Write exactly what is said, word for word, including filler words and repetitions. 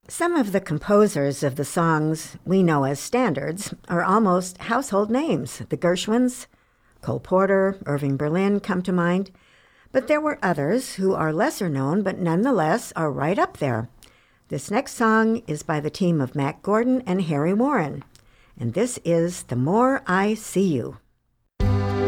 Some of the composers of the songs we know as standards are almost household names. The Gershwins, Cole Porter, Irving Berlin come to mind. But there were others who are lesser known, but nonetheless are right up there. This next song is by the team of Mack Gordon and Harry Warren. And this is The More I See You.